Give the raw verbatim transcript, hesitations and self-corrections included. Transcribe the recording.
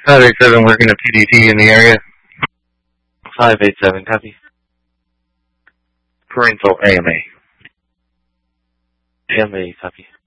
five eight seven working at P D T in the area. five eight seven, copy. Parental A M A. A M A, copy.